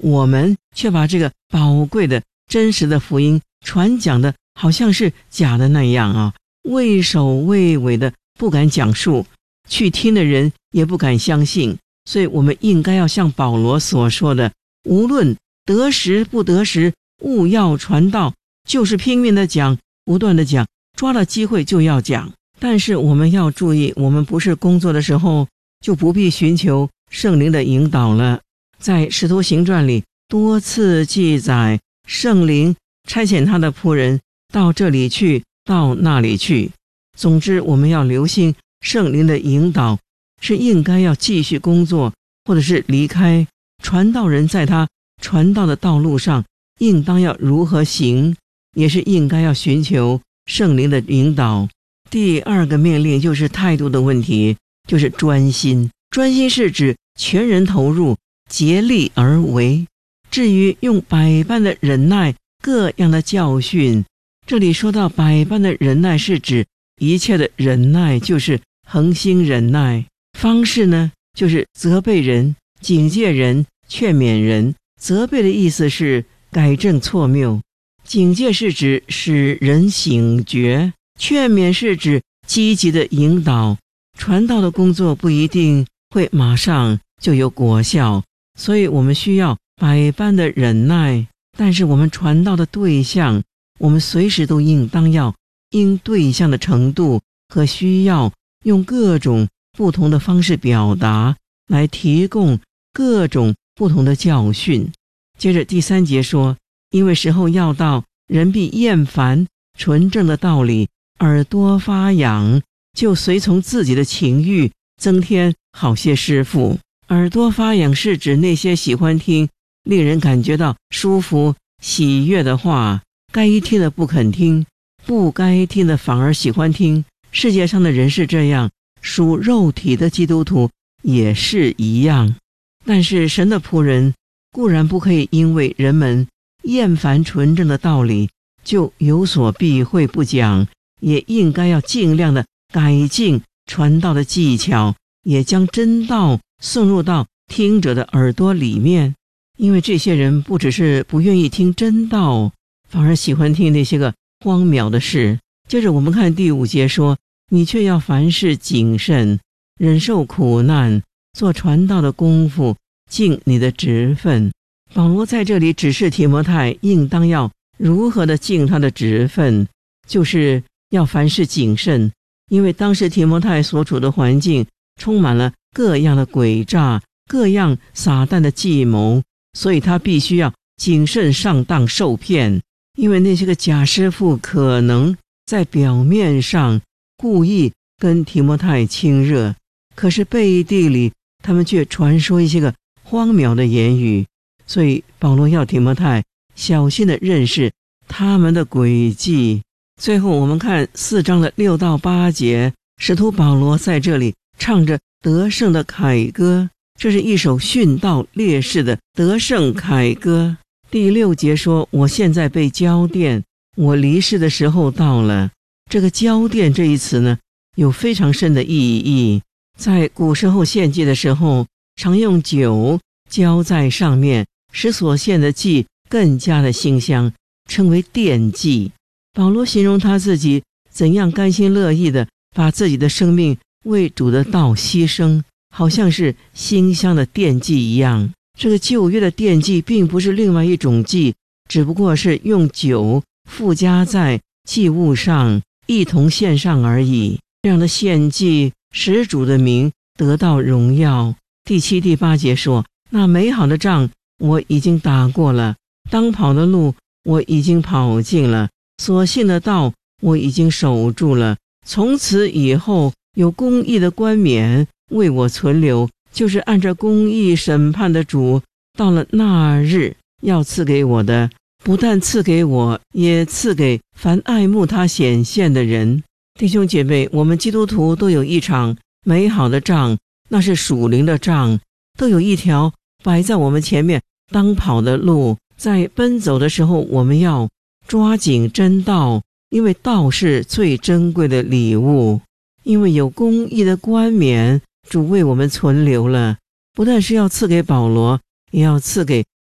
我们却把这个宝贵的真实的福音传讲的好像是假的那样啊，畏首畏尾的不敢讲述，去听的人也不敢相信。所以我们应该要像保罗所说的，无论得时不得时，务要传道，就是拼命的讲，不断的讲，抓到机会就要讲。但是我们要注意，我们不是工作的时候就不必寻求圣灵的引导了。在使徒行传里多次记载，圣灵差遣他的仆人到这里去，到那里去。总之我们要留心圣灵的引导，是应该要继续工作，或者是离开。传道人在他传道的道路上应当要如何行，也是应该要寻求圣灵的引导。第二个命令就是态度的问题，就是专心。专心是指全人投入，竭力而为。至于用百般的忍耐，各样的教训，这里说到百般的忍耐是指一切的忍耐，就是恒心忍耐。方式呢，就是责备人、警戒人、劝勉人。责备的意思是改正错谬，警戒是指使人醒觉，劝勉是指积极的引导。传道的工作不一定会马上就有果效，所以我们需要百般的忍耐。但是我们传道的对象，我们随时都应当要因对象的程度和需要，用各种不同的方式表达，来提供各种不同的教训。接着第3节说，因为时候要到，人必厌烦纯正的道理，耳朵发痒，就随从自己的情欲，增添好些师傅。耳朵发痒是指那些喜欢听令人感觉到舒服喜悦的话，该听的不肯听，不该听的反而喜欢听。世界上的人是这样，属肉体的基督徒也是一样。但是神的仆人固然不可以因为人们厌烦纯正的道理就有所避讳不讲，也应该要尽量的改进传道的技巧，也将真道送入到听者的耳朵里面。因为这些人不只是不愿意听真道，反而喜欢听那些个荒谬的事。接着我们看第5节说，你却要凡事谨慎，忍受苦难，做传道的功夫，尽你的职分。保罗在这里指示提摩太应当要如何的尽他的职分，就是要凡事谨慎。因为当时提摩太所处的环境充满了各样的诡诈，各样撒旦的计谋，所以他必须要谨慎上当受骗。因为那些个假师傅可能在表面上故意跟提摩太亲热，可是背地里他们却传说一些个荒谬的言语。所以保罗要提摩太小心的认识他们的诡计。最后我们看4章的6到8节，使徒保罗在这里唱着得胜的凯歌，这是一首殉道烈士的得胜凯歌。第6节说，我现在被交奠，我离世的时候到了。这个交奠这一词呢，有非常深的意义。在古时候献祭的时候，常用酒浇在上面，使所献的祭更加的馨香，称为奠祭。保罗形容他自己怎样甘心乐意的把自己的生命为主的道牺牲，好像是馨香的奠祭一样。这个旧约的奠祭并不是另外一种祭，只不过是用酒附加在祭物上一同献上而已。这样的献祭使主的名得到荣耀。第7、第8节说，那美好的仗我已经打过了，当跑的路我已经跑尽了，所信的道我已经守住了。从此以后有公义的冠冕为我存留，就是按照公义审判的主到了那日要赐给我的，不但赐给我，也赐给凡爱慕他显现的人。弟兄姐妹，我们基督徒都有一场美好的仗，那是属灵的仗，都有一条摆在我们前面当跑的路。在奔走的时候，我们要抓紧真道，因为道是最珍贵的礼物。因为有公义的冠冕，主为我们存留了，不但是要赐给保罗，也要赐给